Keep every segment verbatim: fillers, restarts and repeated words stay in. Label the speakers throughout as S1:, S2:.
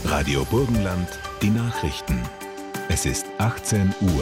S1: Radio Burgenland, die Nachrichten. Es ist achtzehn Uhr.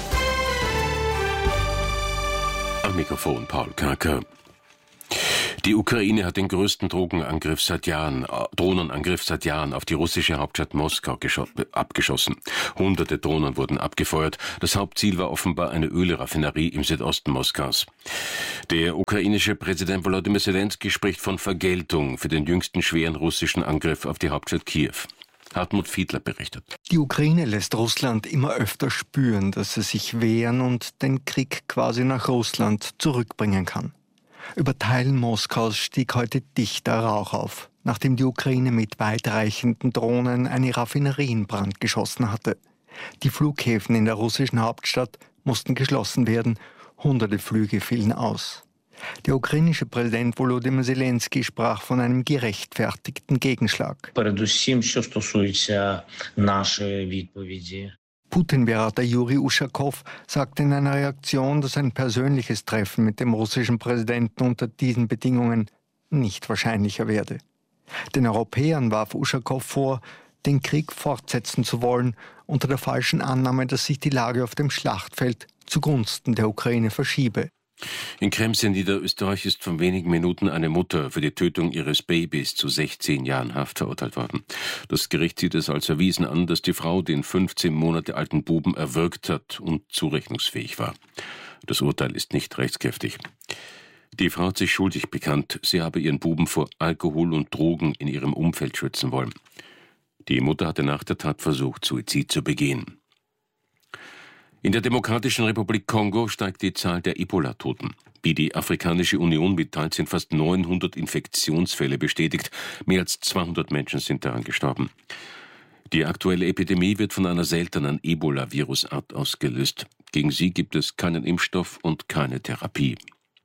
S2: Am Mikrofon Paul Kacker. Die Ukraine hat den größten Drogenangriff seit Jahren, Drohnenangriff seit Jahren auf die russische Hauptstadt Moskau abgeschossen. Hunderte Drohnen wurden abgefeuert. Das Hauptziel war offenbar eine Ölraffinerie im Südosten Moskaus. Der ukrainische Präsident Volodymyr Zelensky spricht von Vergeltung für den jüngsten schweren russischen Angriff auf die Hauptstadt Kiew. Hartmut Fiedler berichtet.
S3: Die Ukraine lässt Russland immer öfter spüren, dass sie sich wehren und den Krieg quasi nach Russland zurückbringen kann. Über Teilen Moskaus stieg heute dichter Rauch auf, nachdem die Ukraine mit weitreichenden Drohnen eine Raffinerie in Brand geschossen hatte. Die Flughäfen in der russischen Hauptstadt mussten geschlossen werden, hunderte Flüge fielen aus. Der ukrainische Präsident Volodymyr Zelensky sprach von einem gerechtfertigten Gegenschlag. Putin-Berater Juri Uschakow sagte in einer Reaktion, dass ein persönliches Treffen mit dem russischen Präsidenten unter diesen Bedingungen nicht wahrscheinlicher werde. Den Europäern warf Uschakow vor, den Krieg fortsetzen zu wollen, unter der falschen Annahme, dass sich die Lage auf dem Schlachtfeld zugunsten der Ukraine verschiebe.
S2: In Krems in Niederösterreich ist vor wenigen Minuten eine Mutter für die Tötung ihres Babys zu sechzehn Jahren Haft verurteilt worden. Das Gericht sieht es als erwiesen an, dass die Frau den fünfzehn Monate alten Buben erwürgt hat und zurechnungsfähig war. Das Urteil ist nicht rechtskräftig. Die Frau hat sich schuldig bekannt, sie habe ihren Buben vor Alkohol und Drogen in ihrem Umfeld schützen wollen. Die Mutter hatte nach der Tat versucht, Suizid zu begehen. In der Demokratischen Republik Kongo steigt die Zahl der Ebola-Toten. Wie die Afrikanische Union mitteilt, sind fast neunhundert Infektionsfälle bestätigt. Mehr als zweihundert Menschen sind daran gestorben. Die aktuelle Epidemie wird von einer seltenen Ebola-Virusart ausgelöst. Gegen sie gibt es keinen Impfstoff und keine Therapie.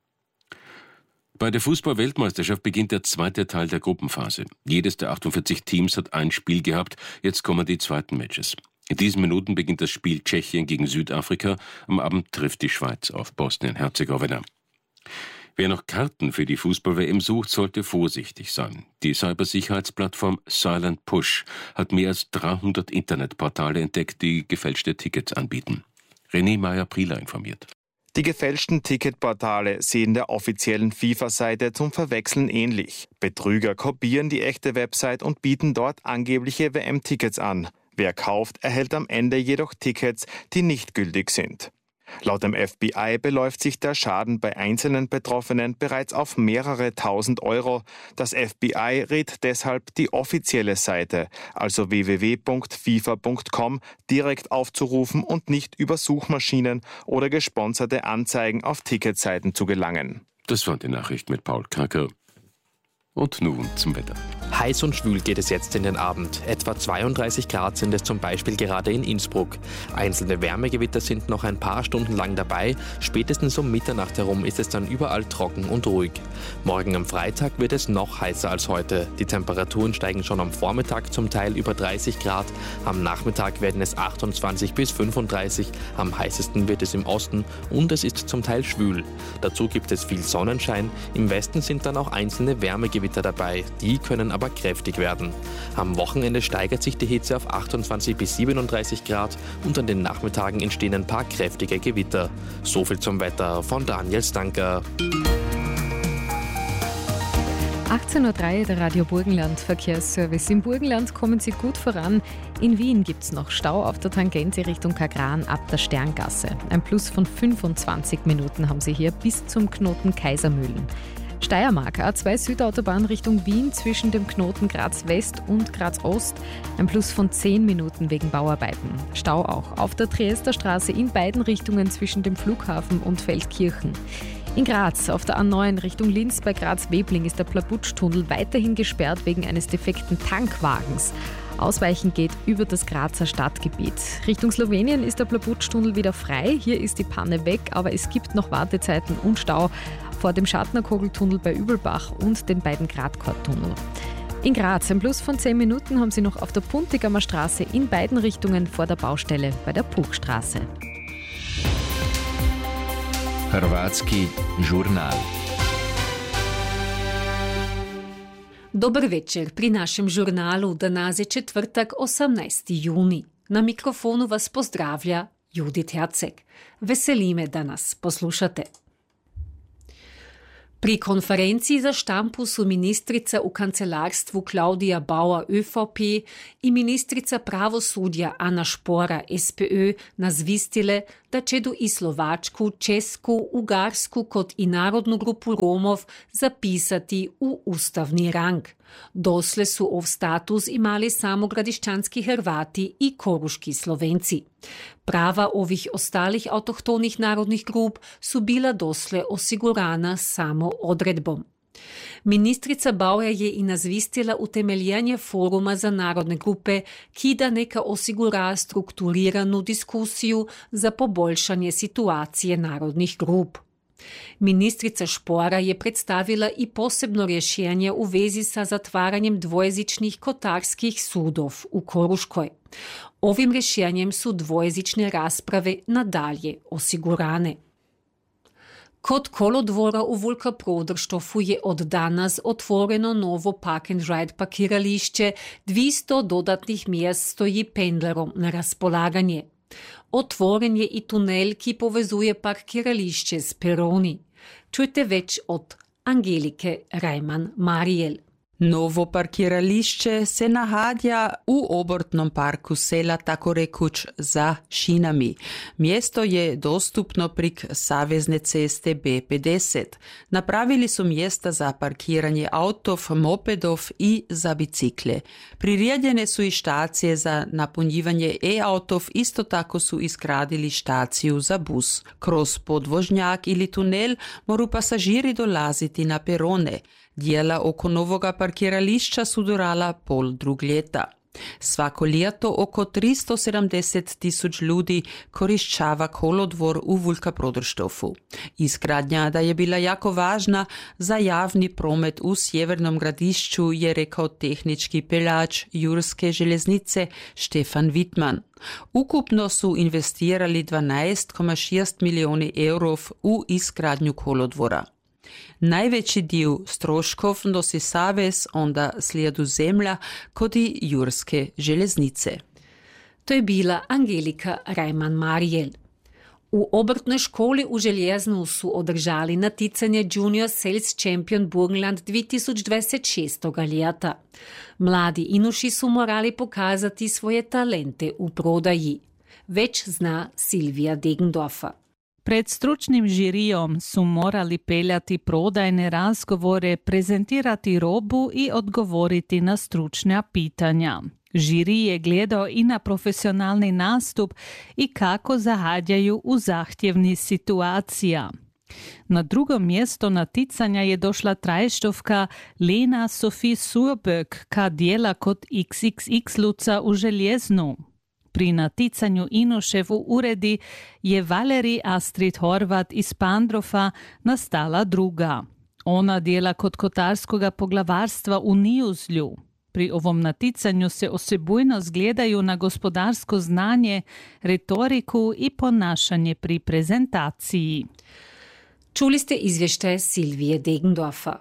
S2: Bei der Fußball-Weltmeisterschaft beginnt der zweite Teil der Gruppenphase. Jedes der achtundvierzig Teams hat ein Spiel gehabt. Jetzt kommen die zweiten Matches. In diesen Minuten beginnt das Spiel Tschechien gegen Südafrika. Am Abend trifft die Schweiz auf Bosnien-Herzegowina. Wer noch Karten für die Fußball-W M sucht, sollte vorsichtig sein. Die Cybersicherheitsplattform Silent Push hat mehr als dreihundert Internetportale entdeckt, die gefälschte Tickets anbieten. René Meyer-Prieler informiert.
S4: Die gefälschten Ticketportale sehen der offiziellen FIFA-Seite zum Verwechseln ähnlich. Betrüger kopieren die echte Website und bieten dort angebliche W M-Tickets an. Wer kauft, erhält am Ende jedoch Tickets, die nicht gültig sind. Laut dem F B I beläuft sich der Schaden bei einzelnen Betroffenen bereits auf mehrere tausend Euro. Das F B I rät deshalb, die offizielle Seite, also w w w punkt fifa punkt com, direkt aufzurufen und nicht über Suchmaschinen oder gesponserte Anzeigen auf Ticketseiten zu gelangen.
S2: Das war die Nachricht mit Paul Kacker. Und nun zum Wetter.
S5: Heiß und schwül geht es jetzt in den Abend. Etwa zweiunddreißig Grad sind es zum Beispiel gerade in Innsbruck. Einzelne Wärmegewitter sind noch ein paar Stunden lang dabei. Spätestens um Mitternacht herum ist es dann überall trocken und ruhig. Morgen am Freitag wird es noch heißer als heute. Die Temperaturen steigen schon am Vormittag zum Teil über dreißig Grad. Am Nachmittag werden es achtundzwanzig bis fünfunddreißig. Am heißesten wird es im Osten und es ist zum Teil schwül. Dazu gibt es viel Sonnenschein. Im Westen sind dann auch einzelne Wärmegewitter dabei. Die können aber kräftig werden. Am Wochenende steigert sich die Hitze auf achtundzwanzig bis siebenunddreißig Grad und an den Nachmittagen entstehen ein paar kräftige Gewitter. So viel zum Wetter von Daniel Stanker.
S6: achtzehn Uhr drei, der Radio Burgenland Verkehrsservice. Im Burgenland kommen Sie gut voran. In Wien gibt es noch Stau auf der Tangente Richtung Kagran ab der Sterngasse. Ein Plus von fünfundzwanzig Minuten haben Sie hier bis zum Knoten Kaisermühlen. Steiermark, A zwei Südautobahn Richtung Wien zwischen dem Knoten Graz West und Graz Ost. Ein Plus von zehn Minuten wegen Bauarbeiten. Stau auch auf der Triester Straße in beiden Richtungen zwischen dem Flughafen und Feldkirchen. In Graz, auf der A neun Richtung Linz bei Graz-Webling ist der Plabutsch-Tunnel weiterhin gesperrt wegen eines defekten Tankwagens. Ausweichen geht über das Grazer Stadtgebiet. Richtung Slowenien ist der Plabutsch-Tunnel wieder frei. Hier ist die Panne weg, aber es gibt noch Wartezeiten und Stau vor dem Schartnerkogeltunnel bei Übelbach und den beiden Gradkorttunnel. In Graz ein Plus von zehn Minuten haben Sie noch auf der Puntigamer Straße in beiden Richtungen vor der Baustelle bei der Puchstraße.
S1: Hrvatski Journal.
S7: Dober večer pri našem žurnalu. Danas je četvrtak, osemnajsti juni. Na mikrofonu vas pozdravlja Judit Herceg. Veseli me, da nas poslušate. Pri konferenciji za štampu su ministrica u kancelarstvu Klaudija Bauer ÖVP i ministrica pravosudja Ana Špora S P Ö nazvistile, da čedu i Slovačku, Česku, Ugarsku kot i narodnu grupu Romov zapisati u ustavni rang. Dosle su ov status imali samo gradišćanski Hrvati i koruški Slovenci. Prava ovih ostalih autohtonih narodnih grup su bila dosle osigurana samo odredbom. Ministrica Bauer je i nazvistila utemeljanje foruma za narodne grupe, ki da neka osigura strukturiranu diskusiju za poboljšanje situacije narodnih grup. Ministrica Špora je predstavila i posebno rješenje u vezi sa zatvaranjem dvojezičnih kotarskih sudov u Koruškoj. Ovim rješenjem su dvojezične rasprave nadalje osigurane. Kod kolodvora u Vulkaprodrštofu je od danas otvoreno novo park and ride parkirališće, dvjesto dodatnih mjest stoji pendlerom na raspolaganje. Otvoren je i tunel, ki povezuje parkirališće s peroni. Čujte več od Angelike Rajman-Marijel.
S8: Novo parkirališče se nahadja u obrtnom parku sela tako rekuć za šinami. Mjesto je dostupno prik Savezne ceste B pedeset. Napravili su mjesta za parkiranje autov, mopedov i za bicikle. Priredjene su i štacije za napunjivanje e-autov, isto tako su izgradili štaciju za bus. Kroz podvožnjak ili tunel moru pasažiri dolaziti na perone. Dijela oko novoga parkirališća su durala pol drug ljeta. Svako ljeto oko tristo sedemdeset tisuć ljudi korišćava kolodvor u Vulkaprodrštofu. Izgradnja da je bila jako važna za javni promet u sjevernom gradišću, je rekao tehnički peljač Jurske željeznice Štefan Wittmann. Ukupno su investirali dvanaest zarez šest milijoni evrov u izgradnju kolodvora. Najveći dio stroškov nosi savez, onda slijedu zemlja kod i Jurske željeznice.
S7: To je bila Angelika Rajman-Marijel. U obrtnoj školi u Željeznu su održali naticanje Junior Sales Champion Burgenland dvije tisuće dvadeset šestog ljeta. Mladi inuši su morali pokazati svoje talente u prodaji. Već zna Silvija Degendorfer.
S9: Pred stručnim žirijom su morali peljati prodajne razgovore, prezentirati robu i odgovoriti na stručna pitanja. Žiri je gledao i na profesionalni nastup i kako zahadjaju u zahtjevni situacija. Na drugo mjesto naticanja je došla trajštovka Lena Sofie Surböck, ka dijela kod iks iks iks Luca u Željeznu. Pri naticanju Inušev u uredi je Valerij Astrid Horvat iz Pandrofa nastala druga. Ona dijela kod kotarskoga poglavarstva u Nijuzlju. Pri ovom naticanju se osebujno zgledaju na gospodarsko znanje, retoriku i ponašanje pri prezentaciji.
S7: Čuli ste izvještaje Silvije Degendorfer.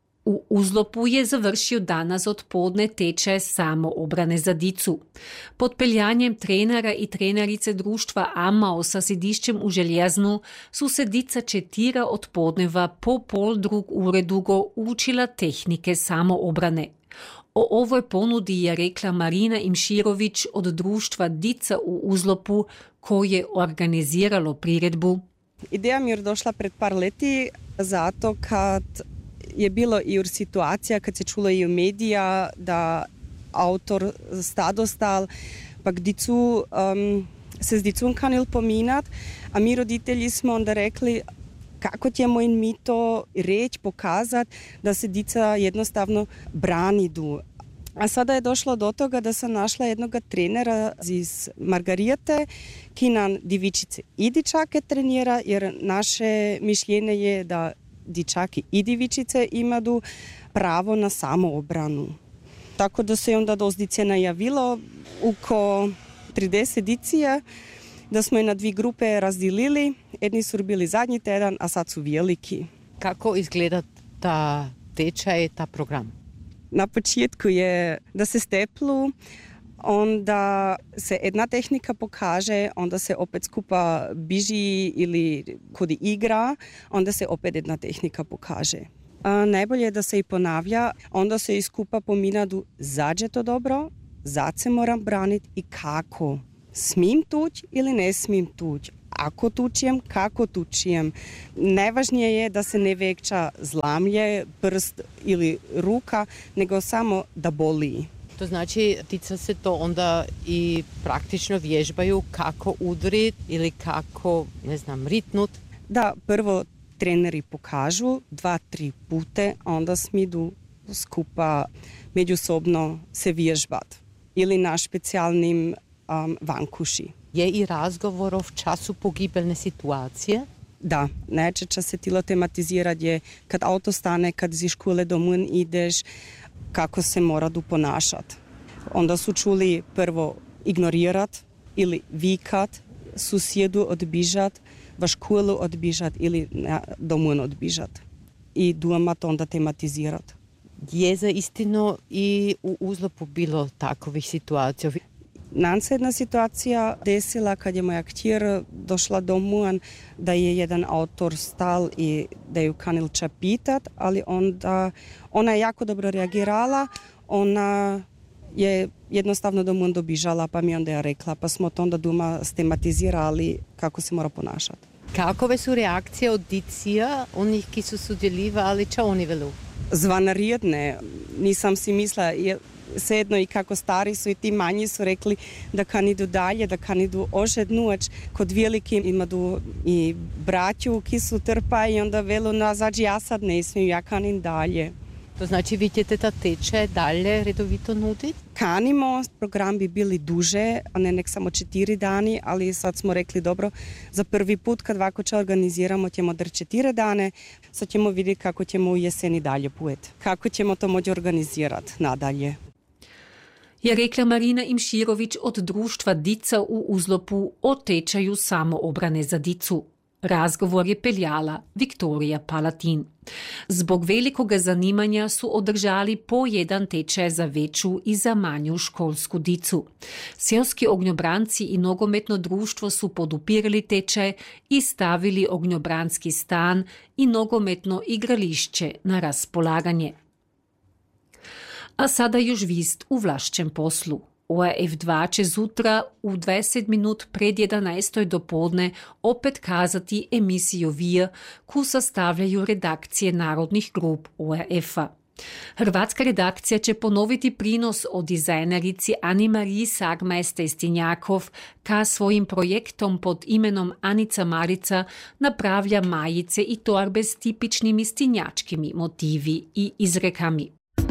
S7: U Uzlopu je završio danas odpodne tečaj samoobrane za dicu. Pod peljanjem trenera i trenerice društva Amao sa sedišćem u Željeznu su se dica četira odpodneva po pol drug ure dugo učila tehnike samoobrane. O ovoj ponudi je rekla Marina Imširović od društva Dica u Uzlopu, koje je organiziralo priredbu.
S10: Ideja mi je došla pred par leti, zato kad je bilo i u situacija, kad se čulo i u medija, da autor stadostal, pa dicu, um, se s dicom kanil pominat, a mi roditelji smo onda rekli kako ćemo im mi to reći, pokazati da se dica jednostavno branidu. A sada je došlo do toga da sam našla jednog trenera iz Margarijete, ki nam divičice i dičake trenira, jer naše mišljenje je da dičaki i divičice imaju pravo na samoobranu. Tako da se onda dozdice najavilo oko trideset dicija, da smo je na dvije grupe razdelili. Jedni su bili zadnji teden, a sad su veliki.
S11: Kako izgleda ta tečaj, ta program?
S10: Na početku je da se steplu, onda se jedna tehnika pokaže, onda se opet skupa biži ili kod igra, onda se opet jedna tehnika pokaže. A najbolje je da se i ponavlja, onda se i skupa pominadu zađe to dobro, zad se moram braniti i kako. Smim tuć ili ne smim tuć? Ako tučijem, kako tučijem? Najvažnije je da se ne vekča zlamlje, prst ili ruka, nego samo da boli.
S11: To znači, dica se to onda i praktično vježbaju kako udrit ili kako, ne znam, ritnut?
S10: Da, prvo treneri pokažu dva, tri pute, onda smidu skupa međusobno se vježbat ili na specijalnim um, vankuši.
S11: Je i razgovor o času pogibeljne situacije?
S10: Da, najčešće se tilo tematizira je kad auto stane, kad iz škole domun ideš, kako se mora ponašati. Onda su čuli prvo ignorirat ili vikat, susjedu odbižat, v školu odbižat ili domun odbižat. I doma to onda tematizirat.
S11: Je za istino i u Uzlopu bilo takovih situacija?
S10: Nam se jedna situacija desila kad je moja kćer došla domun, da je jedan autor stal i da ju kanil čapitat, ali onda ona je jako dobro reagirala, ona je jednostavno domun dobižala, pa mi onda je rekla, pa smo to onda doma stematizirali kako se mora ponašati.
S11: Kakove su reakcije od dicija, onih ki su sudjelovali, čo oni velu?
S10: Zvanarijedne, nisam si mislila, svejedno i kako stari su i ti manji su rekli da kan idu dalje, da kan idu ožednuć. Kod veliki imadu i braću ki su trpa i onda velu nazad, ja sad ne smijem, ja kanim dalje.
S11: To znači vi ćete ta tečaj dalje redovito nuditi?
S10: Kanimo, program bi bili duže, a ne nek samo četiri dani, ali sad smo rekli dobro, za prvi put kad ovako će organiziramo ćemo dr četiri dane, sad ćemo vidjeti kako ćemo u jeseni dalje pujeti. Kako ćemo to moći organizirati nadalje.
S7: Je rekla Marina Imširović od društva Dica u Uzlopu o tečaju samoobrane za dicu. Razgovor je peljala Viktorija Palatin. Zbog velikoga zanimanja su održali po jedan tečaj za veću i za manju školsku dicu. Selski ognjobranci i nogometno društvo su podupirali tečaj i stavili ognjobranski stan i nogometno igrališće na raspolaganje. A sada još vist u vlašćem poslu. O R F dva će zutra u dvadeset minut pred jedanaestoj dopodne opet kazati emisiju Vir, koju sastavljaju redakcije narodnih grup O R F-a. Hrvatska redakcija će ponoviti prinos o dizajnerici Ani-Mariji Sagmeister-Stinjakov, ka svojim projektom pod imenom Anica Marica napravlja majice i torbe s tipičnimi stinjačkimi motivi i izrekami.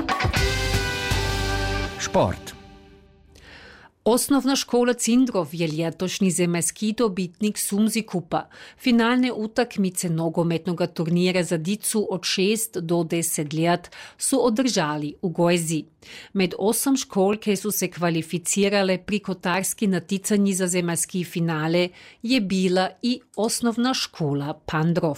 S1: Šport.
S7: Osnovna škola Cindrov je ljetošnji zemaljski dobitnik Sumzi Kupa, finalne utakmice nogometnog turnira za dicu od šest do deset let su održali u Gojzi. Med osam škol, ki su se kvalificirale pri kotarski naticanji za zemaljski finale, je bila i osnovna škola Pandrov.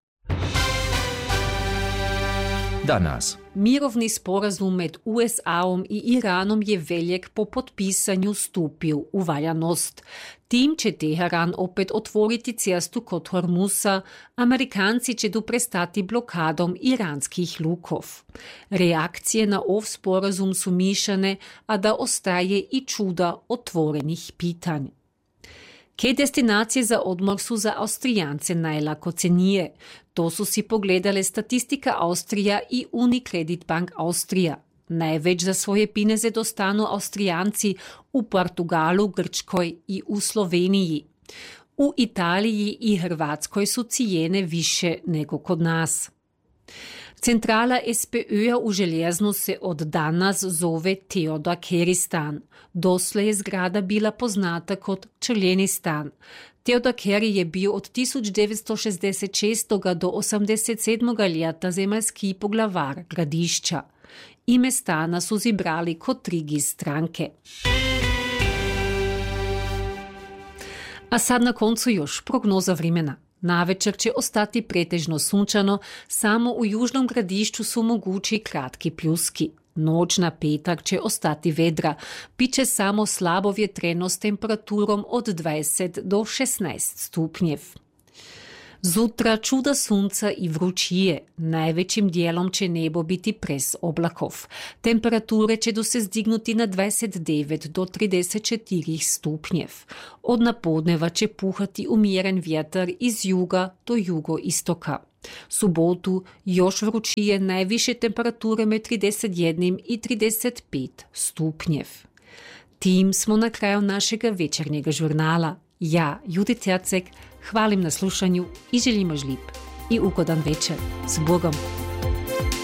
S1: Danas.
S7: Mirovni sporazum med U S A-om i Iranom je veljek po potpisanju stupil u valjanost. Tim će Teheran opet otvoriti cestu kod Hormusa, Amerikanci će tu prestati blokadom iranskih lukov. Reakcije na ov sporazum su mišane, a da ostaje i čuda otvorenih pitanj. Ke destinacije za odmor su za Avstrijance najlakocenije? To su si pogledale Statistika Austrija i Unicredit Bank Austrija. Največ za svoje pineze dostanu Avstrijanci u Portugalu, Grčkoj i u Sloveniji. U Italiji i Hrvatskoj su cijene više nego kod nas. Centrala S P Ö-a u Željeznu se od danas zove Teodor Keristan. Doslej je zgrada bila poznata kot Črljenistan. Teodor Keri je bil od tisoč devetsto šestdeset šest do osemdeset sedem leta zemaljski poglavar gradišča. Ime stana su zibrali kot trigi stranke. A sad na koncu još prognoza vremena. Navečer će ostati pretežno sunčano, samo u južnom gradišću su mogući kratki pljuski. Noć na petak će ostati vedra, bit će samo slabo vjetreno s temperaturom od dvadeset do šesnaest stupnjev. Zutra čuda sunca i vrućije, najvećim dijelom će nebo biti brez oblakov. Temperature će do se zdignuti na dvadeset devet do trideset četiri stupnjev. Od napodneva će puhati umjeren vjetar iz juga do jugoistoka. Subotu još vrućije, najviše temperature med trideset jedan i trideset pet stupnjev. Tim smo na kraju našega večernjega žurnala. Ja, Judith Herceg, hvalim na slušanju i želim još lip i ugodan večer. S Bogom!